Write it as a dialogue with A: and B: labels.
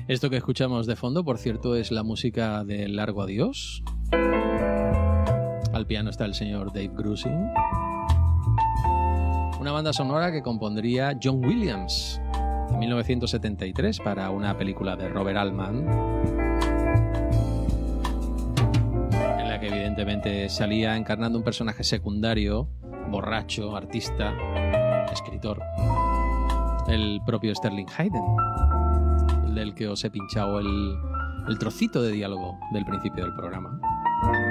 A: Esto que escuchamos de fondo, por cierto, es la música de Largo Adiós. Al piano está el señor Dave Grusin. Una banda sonora que compondría John Williams en 1973 para una película de Robert Altman, en la que evidentemente salía encarnando un personaje secundario, borracho, artista, escritor, el propio Sterling Hayden, el del que os he pinchado el trocito de diálogo del principio del programa.